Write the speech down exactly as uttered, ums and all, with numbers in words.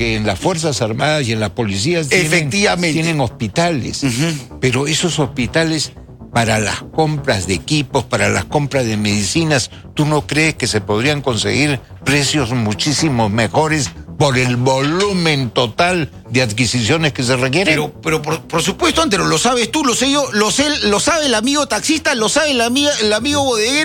porque en las Fuerzas Armadas y en las policías Efectivamente. tienen, tienen hospitales, uh-huh. pero esos hospitales para las compras de equipos, para las compras de medicinas, ¿tú no crees que se podrían conseguir precios muchísimo mejores por el volumen total de adquisiciones que se requieren? Pero, pero por, por supuesto, Antero, lo sabes tú, lo sé yo, lo sé, lo sabe el amigo taxista, lo sabe el, amigo, el amigo bodeguero.